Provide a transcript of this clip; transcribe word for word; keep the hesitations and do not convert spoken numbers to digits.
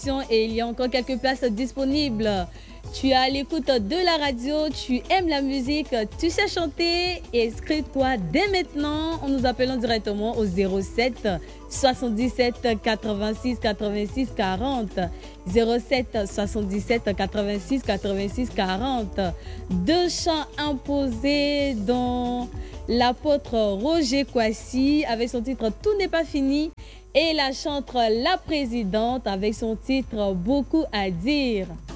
Et il y a encore quelques places disponibles. Tu es à l'écoute de la radio, tu aimes la musique, tu sais chanter, inscris-toi dès maintenant en nous appelant directement au zéro sept soixante-dix-sept quatre-vingt-six quatre-vingt-six quarante. zéro sept soixante-dix-sept quatre-vingt-six quatre-vingt-six quarante. Deux chants imposés dont l'apôtre Roger Kwasi avec son titre Tout n'est pas fini et la chantre La Présidente avec son titre Beaucoup à dire.